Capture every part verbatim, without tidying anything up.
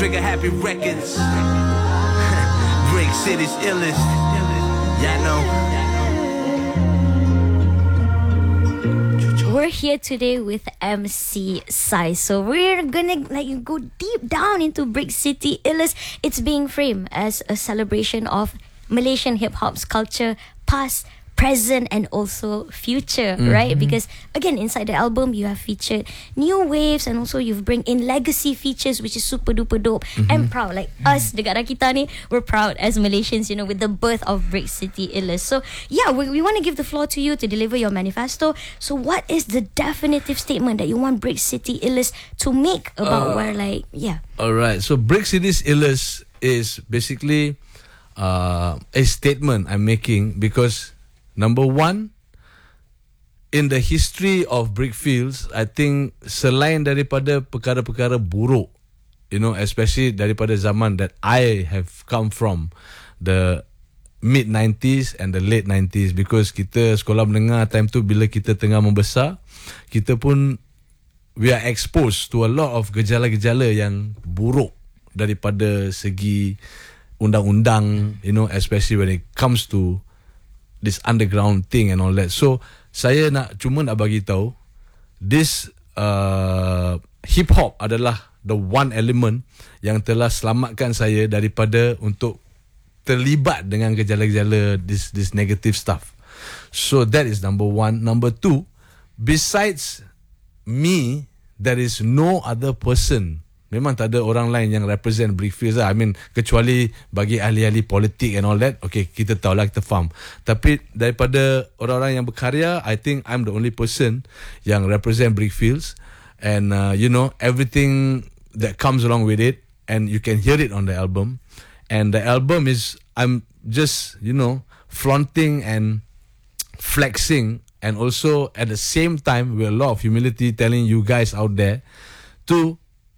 Trigger Happy Records. Brick City's illest. Y'all know. We're here today with M C Sai. So we're gonna like go deep down into Brick City Illest. It's being framed as a celebration of Malaysian hip hop's culture, past, present, and also future, mm-hmm. right? Because again, inside the album, you have featured new waves, and also you've bring in legacy features, which is super duper dope mm-hmm. and proud. Like mm-hmm. us, the negara kita ni, we're proud as Malaysians, you know, with the birth of Brick City Illest. So yeah, we, we want to give the floor to you to deliver your manifesto. So what is the definitive statement that you want Brick City Illest to make about uh, where, like, yeah. Alright, so Brick City's Illest is basically uh, a statement I'm making because number one, in the history of Brickfields, I think selain daripada perkara-perkara buruk, you know, especially daripada zaman that I have come from, the mid nineties and the late nineties, because kita sekolah menengah time tu bila kita tengah membesar, kita pun we are exposed to a lot of gejala-gejala yang buruk daripada segi undang-undang, you know, especially when it comes to this underground thing and all that. So saya nak cuma nak bagi tahu this uh, hip hop adalah the one element yang telah selamatkan saya daripada untuk terlibat dengan gejala-gejala this this negative stuff. So that is number one. Number two, besides me, there is no other person. Memang tak ada orang lain yang represent Brickfields lah. I mean, kecuali bagi ahli-ahli politik and all that. Okay, kita tahu lah, kita faham. Tapi daripada orang-orang yang berkarya, I think I'm the only person yang represent Brickfields. And uh, you know, everything that comes along with it. And you can hear it on the album. And the album is, I'm just, you know, flaunting and flexing. And also at the same time, with a lot of humility, telling you guys out there to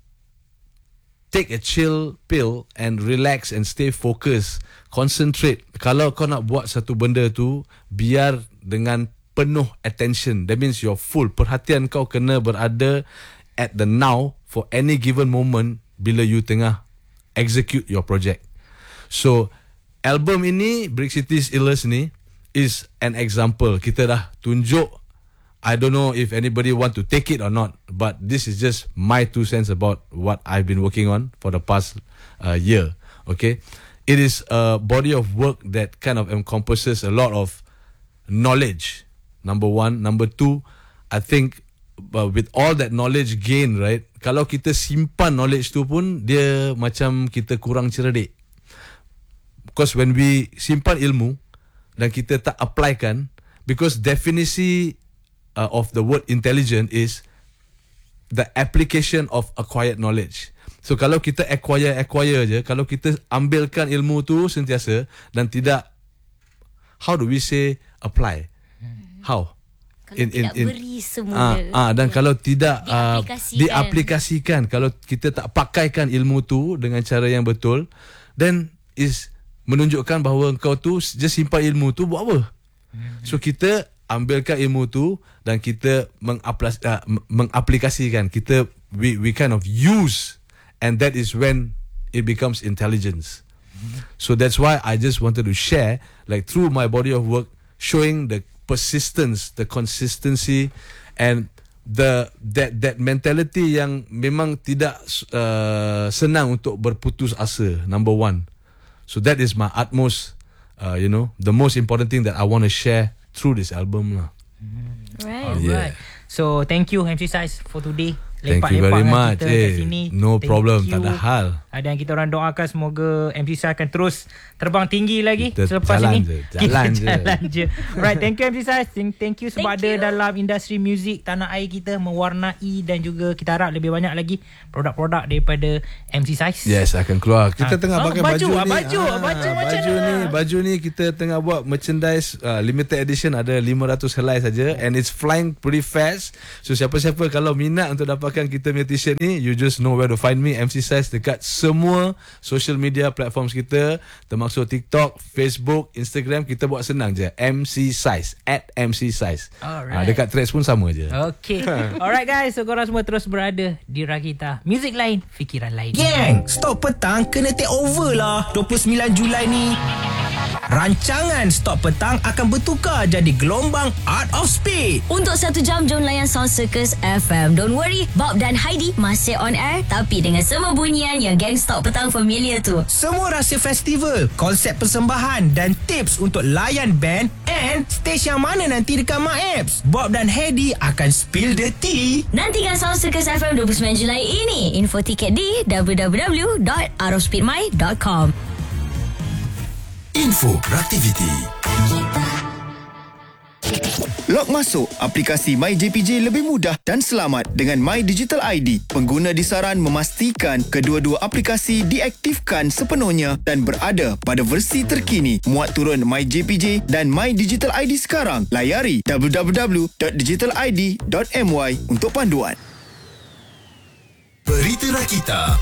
take a chill pill and relax and stay focused. Concentrate. Kalau kau nak buat satu benda tu, biar dengan penuh attention. That means you're full. Perhatian kau kena berada at the now for any given moment bila you tengah execute your project. So, album ini, Brick City's Illest ni, is an example. Kita dah tunjuk, I don't know if anybody want to take it or not, but this is just my two cents about what I've been working on for the past uh, year. Okay, it is a body of work that kind of encompasses a lot of knowledge. Number one, number two, I think uh, with all that knowledge gained, right? Kalau kita simpan knowledge tu pun, dia macam kita kurang cerdik. Because when we simpan ilmu dan kita tak apply kan, because definisi Uh, of the word intelligent is the application of acquired knowledge. So kalau kita acquire acquire je, kalau kita ambilkan ilmu tu sentiasa dan tidak, how do we say apply? How? Kalau in, tidak in, beri semua. Ah, ah, dan yeah. kalau tidak diaplikasikan. Uh, diaplikasikan, kalau kita tak pakaikan ilmu tu dengan cara yang betul, then is menunjukkan bahawa engkau tu just simpan ilmu tu buat apa? Hmm. So kita ambilkan ilmu tu dan kita mengaplas, uh, mengaplikasikan. Kita we we kind of use, and that is when it becomes intelligence. Mm-hmm. So that's why I just wanted to share, like through my body of work, showing the persistence, the consistency, and the that that mentality yang memang tidak uh, senang untuk berputus asa. Number one. So that is my utmost, uh, you know, the most important thing that I want to share through this album lah. Right. Alright. Yeah. So thank you M C Sai for today. Thank you very much. Kita eh, sini. No Thank problem, you. tak ada hal. Dan kita orang doakan semoga M C Sai akan terus terbang tinggi lagi kita selepas jalan ini. Je, jalan kita je. jalan je. Right, thank you M C Sai. Thank, thank you sebab thank ada you. dalam industri muzik tanah air kita mewarnai, dan juga kita harap lebih banyak lagi produk-produk daripada M C Sai. Yes, akan keluar. Kita ha. tengah oh, pakai baju, baju ni. Baju, ah, baju, baju, baju ni, baju ni kita tengah buat merchandise uh, limited edition, ada lima ratus helai saja, and it's flying pretty fast. So siapa-siapa kalau minat untuk dapatkan kita punya t-shirt ni, you just know where to find me, M C Sai dekat semua social media platforms kita, termasuk TikTok, Facebook, Instagram. Kita buat senang je, M C Size, at M C Size. Alright. Ha, dekat Threads pun sama je. Okay. Alright guys, so korang semua terus berada di Rakita. Muzik lain, fikiran lain. Gang, Stop Petang kena take over lah dua puluh sembilan Julai ni. Rancangan Stop Petang akan bertukar jadi gelombang Art of Speed. Untuk satu jam, jom layan Sound Circus F M. Don't worry, Bob dan Heidi masih on air, tapi dengan semua bunyian yang geng Stop Petang familiar tu. Semua rahsia festival, konsep persembahan dan tips untuk layan band and stage yang mana nanti dekat MAEPS. Bob dan Heidi akan spill the tea. Nantikan Sound Circus F M dua puluh sembilan Julai ini. Info tiket di w w w dot art of speed my dot com. Info beraktiviti. Log masuk aplikasi MyJPJ lebih mudah dan selamat dengan My Digital I D. Pengguna disaran memastikan kedua-dua aplikasi diaktifkan sepenuhnya dan berada pada versi terkini. Muat turun MyJPJ dan My Digital I D sekarang. Layari w w w dot digital i d dot m y untuk panduan. Berita Rakita.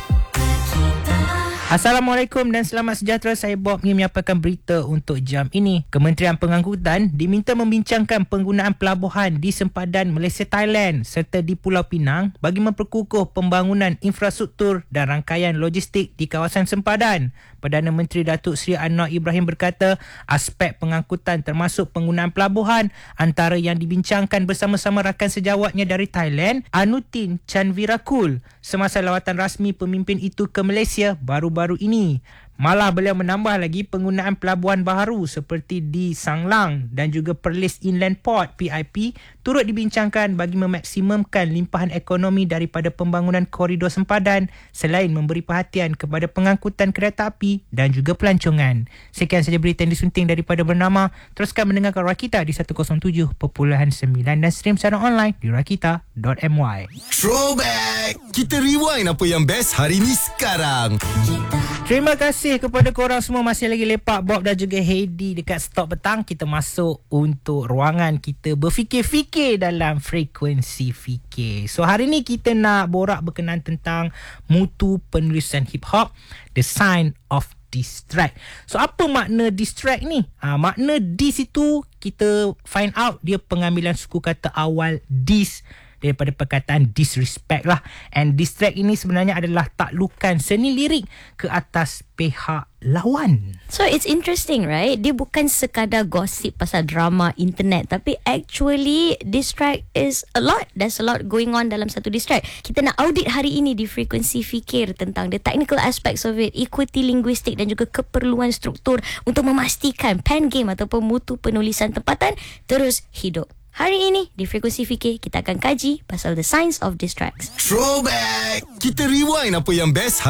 Assalamualaikum dan selamat sejahtera. Saya Bob ingin menyampaikan berita untuk jam ini. Kementerian Pengangkutan diminta membincangkan penggunaan pelabuhan di sempadan Malaysia Thailand serta di Pulau Pinang bagi memperkukuh pembangunan infrastruktur dan rangkaian logistik di kawasan sempadan. Perdana Menteri Datuk Seri Anwar Ibrahim berkata, aspek pengangkutan termasuk penggunaan pelabuhan antara yang dibincangkan bersama-sama rakan sejawatnya dari Thailand, Anutin Chanvirakul, semasa lawatan rasmi pemimpin itu ke Malaysia baru-baru ini. Malah beliau menambah lagi penggunaan pelabuhan baharu seperti di Sanglang dan juga Perlis Inland Port P I P turut dibincangkan bagi memaksimumkan limpahan ekonomi daripada pembangunan koridor sempadan selain memberi perhatian kepada pengangkutan kereta api dan juga pelancongan. Sekian saja berita yang disunting daripada Bernama. Teruskan mendengarkan Rakita di seratus tujuh perpuluhan sembilan dan stream secara online di rakita dot m y. Throwback. Kita rewind apa yang best hari ni sekarang. Terima kasih kepada korang semua masih lagi lepak Bob dan juga Heidi dekat Stop Petang. Kita masuk untuk ruangan kita berfikir-fikir dalam frekuensi fikir. So hari ni kita nak borak berkenaan tentang mutu penulisan hip hop, the sign of distract. So apa makna distract ni? Ha, makna dis itu kita find out dia pengambilan suku kata awal dis daripada perkataan disrespect lah. And distract ini sebenarnya adalah taklukan seni lirik ke atas pihak lawan. So it's interesting, right? Dia bukan sekadar gosip pasal drama internet, tapi actually distract is a lot. There's a lot going on dalam satu distract. Kita nak audit hari ini di frekuensi fikir tentang the technical aspects of it, equity linguistik dan juga keperluan struktur untuk memastikan pen game ataupun mutu penulisan tempatan terus hidup. Hari ini di Frekuensi Fikir kita akan kaji pasal the science of distracts. Throwback. Kita rewind apa yang best